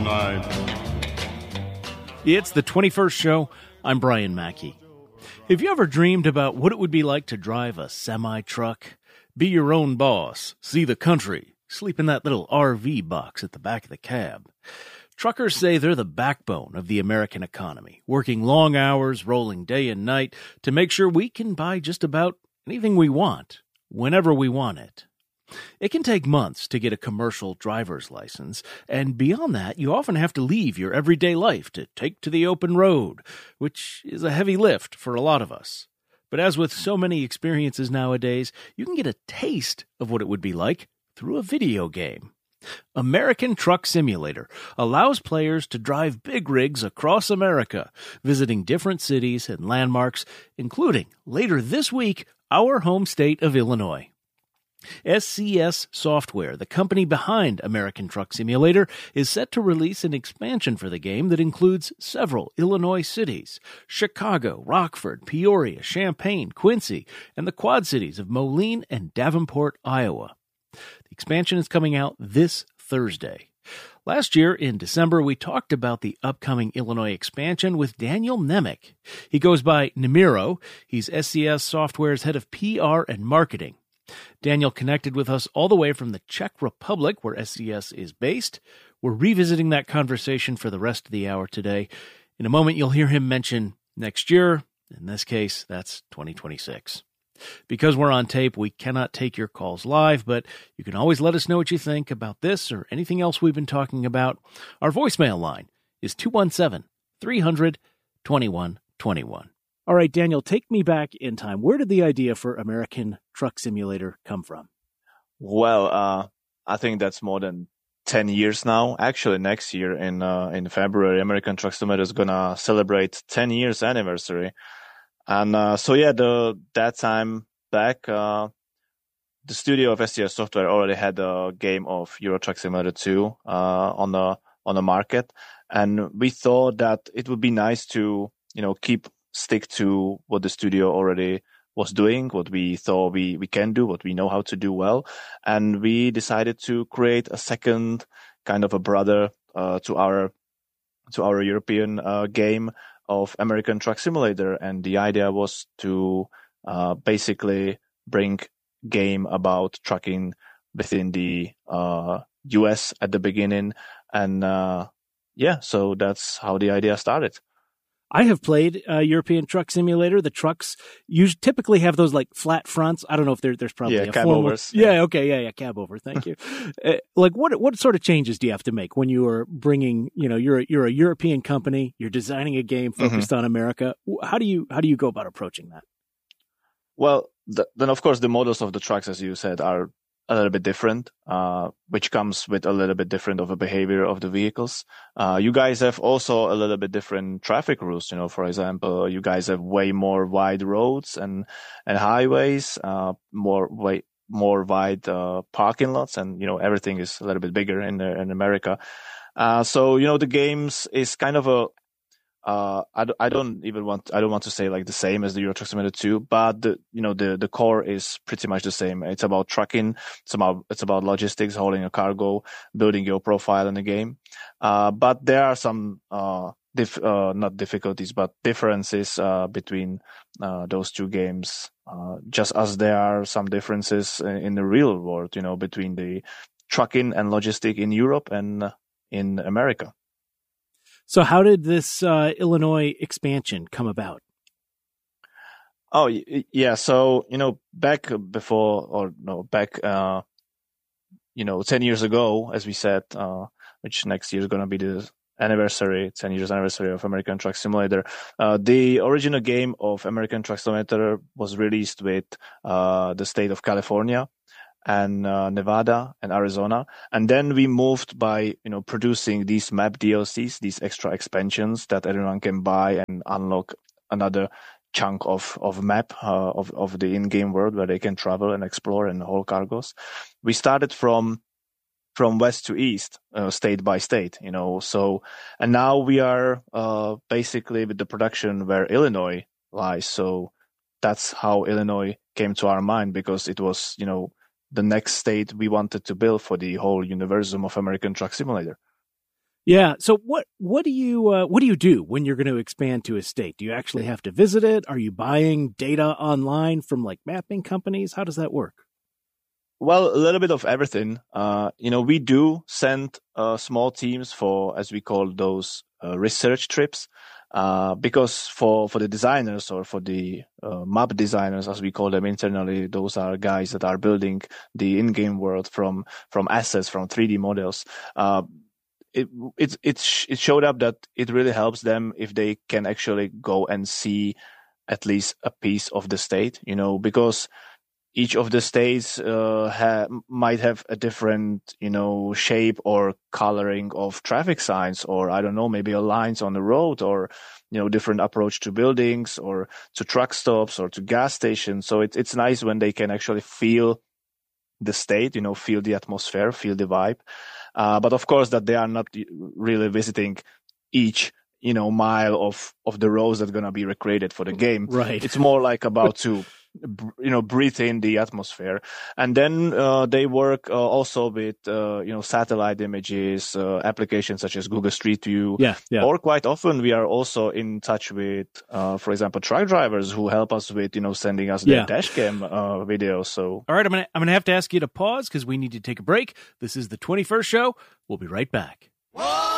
9. It's the 21st show. I'm Brian Mackey. Have you ever dreamed about what it would be like to drive a semi-truck, be your own boss, see the country, sleep in that little RV box at the back of the cab? Truckers say they're the backbone of the American economy, working long hours, rolling day and night to make sure we can buy just about anything we want, whenever we want it. It can take months to get a commercial driver's license, and beyond that, you often have to leave your everyday life to take to the open road, which is a heavy lift for a lot of us. But as with so many experiences nowadays, you can get a taste of what it would be like through a video game. American Truck Simulator allows players to drive big rigs across America, visiting different cities and landmarks, including, later this week, our home state of Illinois. SCS Software, the company behind American Truck Simulator, is set to release an expansion for the game that includes several Illinois cities: Chicago, Rockford, Peoria, Champaign, Quincy, and the Quad Cities of Moline and Davenport, Iowa. The expansion is coming out this Thursday. Last year, in December, we talked about the upcoming Illinois expansion with Daniel Nemec. He goes by Nemiro. He's SCS Software's head of PR and marketing. Daniel connected with us all the way from the Czech Republic, where SCS is based. We're revisiting that conversation for the rest of the hour today. In a moment, you'll hear him mention next year. In this case, that's 2026. Because we're on tape, we cannot take your calls live, but you can always let us know what you think about this or anything else we've been talking about. Our voicemail line is 217-300-2121. All right, Daniel, take me back in time. Where did the idea for American Truck Simulator come from? Well, I think that's more than 10 years now. Actually, next year in February, American Truck Simulator is gonna celebrate 10 years anniversary. And that time back, the studio of SCS Software already had a game of Euro Truck Simulator 2 on the market, and we thought that it would be nice to stick to what the studio already was doing, what we thought we can do, what we know how to do well. And we decided to create a second kind of a brother to our European game of American Truck Simulator. And the idea was to basically bring game about trucking within the US at the beginning. And so that's how the idea started. I have played European Truck Simulator. The trucks typically have those like flat fronts. I don't know if there's probably a cab overs. Cab over. Thank you. What sort of changes do you have to make when you are bringing? You're a European company. You're designing a game focused on America. How do you go about approaching that? Well, then of course the models of the trucks, as you said, are a little bit different, which comes with a little bit different of a behavior of the vehicles. You guys have also a little bit different traffic rules. For example, you guys have way more wide roads and highways, more wide parking lots, and everything is a little bit bigger in America. The games is kind of a I don't want to say like the same as the Euro Truck Simulator 2, but the core is pretty much the same. It's about trucking. It's about logistics, hauling a cargo, building your profile in the game. But there are some, not difficulties, but differences, between, those two games. Just as there are some differences in the real world, between the trucking and logistic in Europe and in America. So how did this Illinois expansion come about? Oh, yeah. So, back 10 years ago, as we said, which next year is going to be the 10 years anniversary of American Truck Simulator. The original game of American Truck Simulator was released with the state of California and Nevada and Arizona. And then we moved by, producing these map DLCs, these extra expansions that everyone can buy and unlock another chunk of map of the in-game world where they can travel and explore and haul cargoes. We started from west to east, state by state, and now we are basically with the production where Illinois lies. So that's how Illinois came to our mind, because it was, the next state we wanted to build for the whole universum of American Truck Simulator. Yeah. So what do you do when you're going to expand to a state? Do you actually have to visit it? Are you buying data online from like mapping companies? How does that work? Well, a little bit of everything. We do send small teams for, as we call those, research trips, because for the designers or for the map designers, as we call them internally, those are guys that are building the in-game world from assets, from 3D models. It showed up that it really helps them if they can actually go and see at least a piece of the state, because each of the states might have a different, shape or coloring of traffic signs, or I don't know, maybe lines on the road, or different approach to buildings or to truck stops or to gas stations. So it's nice when they can actually feel the state, feel the atmosphere, feel the vibe. But of course that they are not really visiting each, mile of the roads that are going to be recreated for the game. Right. It's more like about to, breathe in the atmosphere. And then they work also with, satellite images, applications such as Google Street View. Yeah. Or quite often we are also in touch with, for example, truck drivers who help us with, sending us their dash cam videos. So, all right, I'm gonna have to ask you to pause because we need to take a break. This is the 21st show. We'll be right back. Whoa!